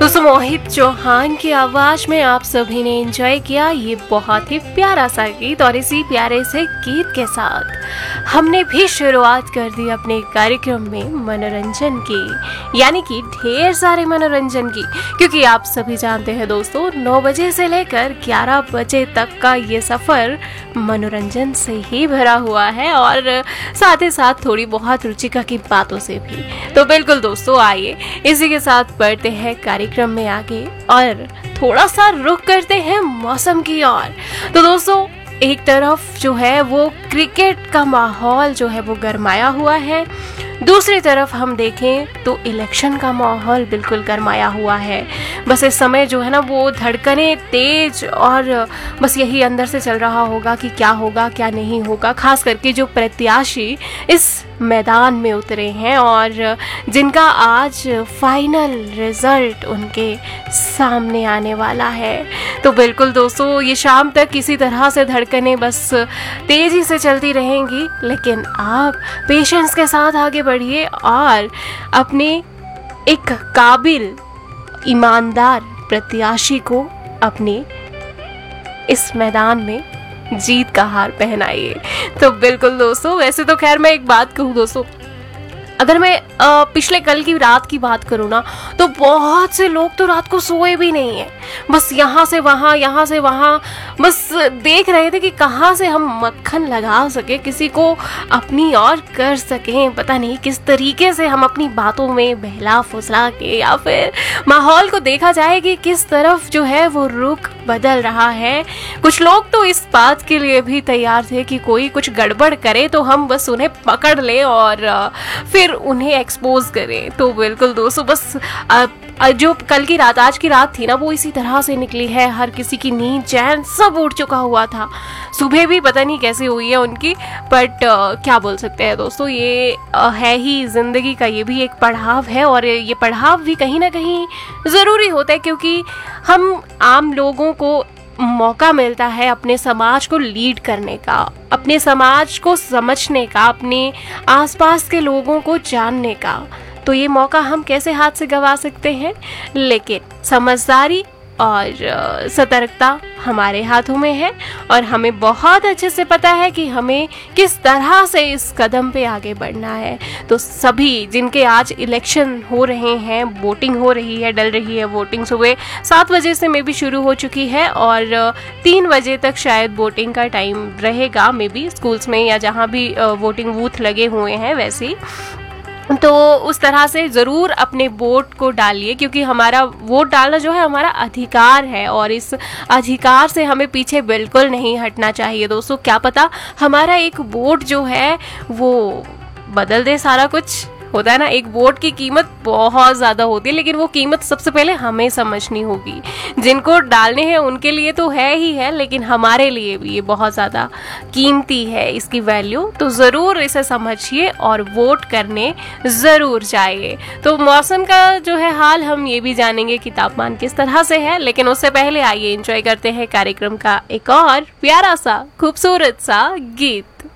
दोस्तों, मोहित चौहान की आवाज में आप सभी ने एंजॉय किया ये बहुत ही प्यारा सा गीत। और इसी प्यारे से गीत के साथ हमने भी शुरुआत कर दी अपने कार्यक्रम में मनोरंजन की, यानी कि ढेर सारे मनोरंजन की। क्योंकि आप सभी जानते हैं दोस्तों, 9 बजे से लेकर 11 बजे तक का ये सफर मनोरंजन से ही भरा हुआ है और साथ ही साथ थोड़ी बहुत रुचिका की बातों से भी। तो बिल्कुल दोस्तों, आइए इसी के साथ बढ़ते हैं कार्यक्रम में आगे और थोड़ा सा रुख करते हैं मौसम की ओर। तो दोस्तों, एक तरफ जो है वो क्रिकेट का माहौल जो है वो गरमाया हुआ है, दूसरी तरफ हम देखें तो इलेक्शन का माहौल बिल्कुल गरमाया हुआ है। बस इस समय जो है ना वो धड़कनें तेज और बस यही अंदर से चल रहा होगा कि क्या होगा क्या नहीं होगा। खास करके जो प्रत्याशी इस मैदान में उतरे हैं और जिनका आज फाइनल रिजल्ट उनके सामने आने वाला है। तो बिल्कुल दोस्तों, ये शाम तक किसी तरह से धड़कनें बस तेजी से चलती रहेंगी, लेकिन आप पेशेंस के साथ आगे बढ़िए और अपने एक काबिल ईमानदार प्रत्याशी को अपने इस मैदान में जीत का हार पहनाइए। तो बिल्कुल दोस्तों, वैसे तो खैर मैं एक बात कहूँ दोस्तों, अगर मैं पिछले कल की रात की बात करूँ ना, तो बहुत से लोग तो रात को सोए भी नहीं है। बस यहाँ से वहाँ बस देख रहे थे कि कहाँ से हम मक्खन लगा सके, किसी को अपनी ओर कर सकें। पता नहीं किस तरीके से हम अपनी बातों में बहला फुसला के या फिर माहौल को देखा जाए कि किस तरफ जो है वो रुख बदल रहा है। कुछ लोग तो इस बात के लिए भी तैयार थे कि कोई कुछ गड़बड़ करे तो हम बस उन्हें पकड़ लें और फिर उन्हें एक्सपोज करें। तो बिल्कुल दोस्तों, बस जो कल की रात आज की रात थी ना, वो इसी तरह से निकली है। हर किसी की नींद चैन सब उड़ चुका हुआ था। सुबह भी पता नहीं कैसे हुई है उनकी, बट क्या बोल सकते हैं दोस्तों, ये है ही जिंदगी का, ये भी एक पड़ाव है और ये पड़ाव भी कहीं ना कहीं ज़रूरी होता है, क्योंकि हम आम लोगों को मौका मिलता है अपने समाज को लीड करने का, अपने समाज को समझने का, अपने आसपास के लोगों को जानने का। तो ये मौका हम कैसे हाथ से गंवा सकते हैं? लेकिन समझदारी और सतर्कता हमारे हाथों में है और हमें बहुत अच्छे से पता है कि हमें किस तरह से इस कदम पे आगे बढ़ना है। तो सभी जिनके आज इलेक्शन हो रहे हैं, वोटिंग हो रही है, डल रही है वोटिंग, सुबह 7 बजे से मे बी शुरू हो चुकी है और 3 बजे तक शायद वोटिंग का टाइम रहेगा, मे बी स्कूल्स में या जहाँ भी वोटिंग बूथ लगे हुए हैं वैसे। तो उस तरह से ज़रूर अपने वोट को डालिए, क्योंकि हमारा वोट डालना जो है हमारा अधिकार है और इस अधिकार से हमें पीछे बिल्कुल नहीं हटना चाहिए दोस्तों। क्या पता हमारा एक वोट जो है वो बदल दे सारा कुछ। होता है ना, एक वोट की कीमत बहुत ज़्यादा होती है, लेकिन वो कीमत सबसे पहले हमें समझनी होगी। जिनको पालने हैं उनके लिए तो है ही है, लेकिन हमारे लिए भी ये बहुत ज़्यादा कीमती है इसकी वैल्यू। तो ज़रूर इसे समझिए और वोट करने ज़रूर जाइए। तो मौसम का जो है हाल हम ये भी जानेंगे कि तापमान किस तरह से है, लेकिन उससे पहले आइए एंजॉय करते हैं कार्यक्रम का एक और प्यारा सा खूबसूरत सा गीत।